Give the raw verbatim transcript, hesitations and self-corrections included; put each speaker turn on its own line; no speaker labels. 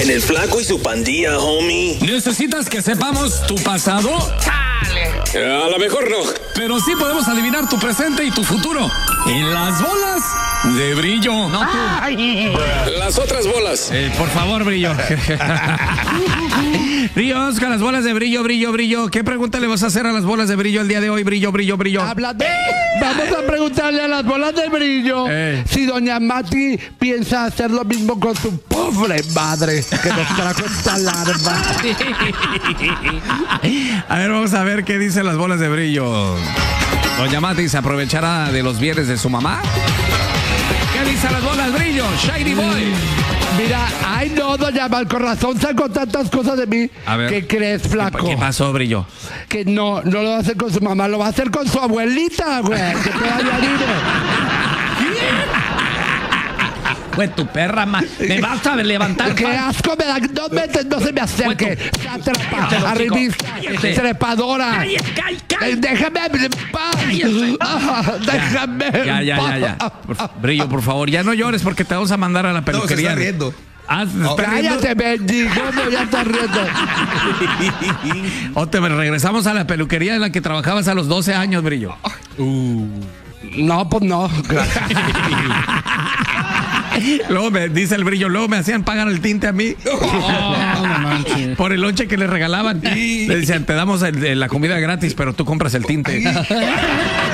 En el Flaco y su pandilla, homie.
¿Necesitas que sepamos tu pasado?
A lo mejor no.
Pero sí podemos adivinar tu presente y tu futuro. En las bolas de brillo. No tú.
Las otras bolas.
Eh, por favor, brillo. Brillo, Oscar, las bolas de brillo, brillo, brillo. ¿Qué pregunta le vas a hacer a las bolas de brillo el día de hoy? Brillo, brillo, brillo.
Hablando, vamos a preguntarle a las bolas de brillo
Eh.
si doña Mati piensa hacer lo mismo con su pobre madre que nos trajo esta larva.
A ver, vamos a ver qué dicen las bolas de brillo. Doña Mati se aprovechará de los bienes de su mamá. ¿Qué dicen las bolas de brillo? Shiny Boy.
Mira, ay no, doña Mal, con razón sacó tantas cosas de mí.
A ver.
¿Qué crees, flaco?
¿Qué pasó, brillo?
Que no, no lo va a hacer con su mamá, lo va a hacer con su abuelita, güey. Que te vaya
Pues tu perra, ma. Me vas a levantar.
Qué asco me da. No, me, no se me acerque. Trapa, arribista, trepadora. Eh, Déjame en paz. Ah, Déjame.
Ya, ya, ya, ya. Por fa- brillo, por favor, ya no llores porque te vamos a mandar a la
No, se
peluquería.
está riendo.
Ah, ¿se está riendo?
Cállate, bendigo, no, ya estás riendo.
O te regresamos a la peluquería en la que trabajabas a los doce años, brillo.
No, pues no. Gracias.
Luego me dice el brillo, luego me hacían pagar el tinte a mí. Por el lonche que le regalaban. Le decían, te damos el- la comida gratis, pero tú compras el tinte.